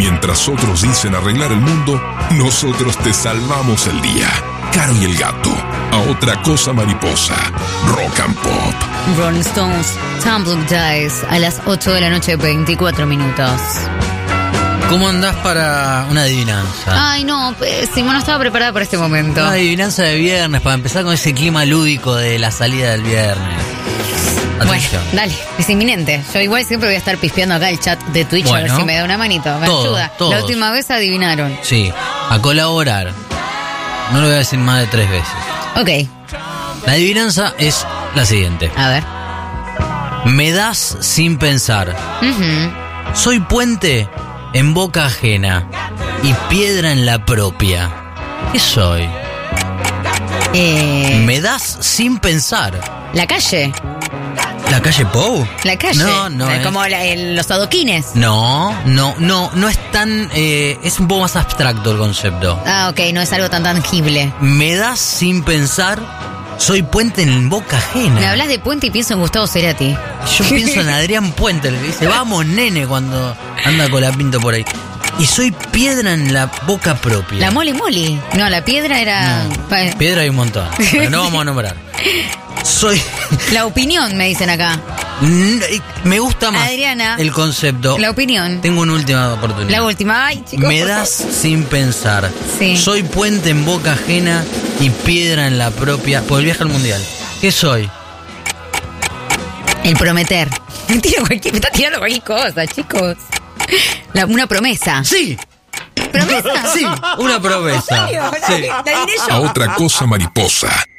Mientras otros dicen arreglar el mundo, nosotros te salvamos el día. Caro y el Gato, a otra cosa mariposa. Rock and Pop. Rolling Stones, Tumbling Dice, a las 8 de la noche, 24 minutos. ¿Cómo andás para una adivinanza? Ay, no, pésimo, no estaba preparada para este momento. Una adivinanza de viernes, para empezar con ese clima lúdico de la salida del viernes. Atención. Bueno, dale, es inminente. Yo igual siempre voy a estar pispeando acá el chat de Twitch, a ver si me da una manito, me ayuda. Todos. La última vez adivinaron. Sí, a colaborar. No lo voy a decir más de 3 veces. Ok. La adivinanza es la siguiente. A ver. Me das sin pensar. Soy puente en boca ajena y piedra en la propia. ¿Qué soy? Me das sin pensar. La calle. ¿La calle Pou? La calle. No. Como los adoquines. No es tan... es un poco más abstracto el concepto. Ah, ok, no es algo tan tangible. Me das sin pensar, soy puente en boca ajena. Me hablas de puente y pienso en Gustavo Cerati. Yo pienso en Adrián Puente, el que dice, vamos nene, cuando anda con la pinto por ahí. Y soy piedra en la boca propia. La Moli Moli. No, la piedra era... No, piedra hay un montón, pero no vamos a nombrar. Soy... La opinión, me dicen acá. Me gusta más Adriana, el concepto. La opinión. Tengo una última oportunidad. La última. Ay, chicos. Me das sin pensar. Sí. Soy puente en boca ajena y piedra en la propia. Por el viaje al mundial. ¿Qué soy? El prometer. Me está tirando cualquier cosa, chicos. Una promesa. Sí. ¿Promesa? Sí, una promesa. ¿En serio? Sí. La diré yo. A otra cosa mariposa.